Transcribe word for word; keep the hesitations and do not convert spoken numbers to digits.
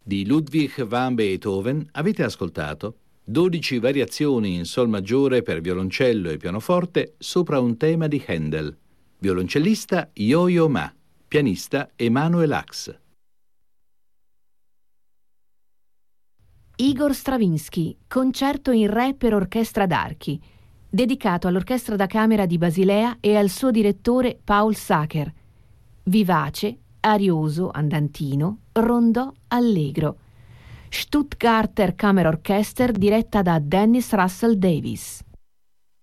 Di Ludwig van Beethoven avete ascoltato dodici variazioni in sol maggiore per violoncello e pianoforte sopra un tema di Handel. Violoncellista Yo-Yo Ma, pianista Emanuel Ax. Igor Stravinsky, concerto in re per orchestra d'archi, dedicato all'orchestra da camera di Basilea e al suo direttore Paul Sacher. Vivace, arioso, andantino, rondò allegro. Stuttgarter Kammerorchester diretta da Dennis Russell Davies.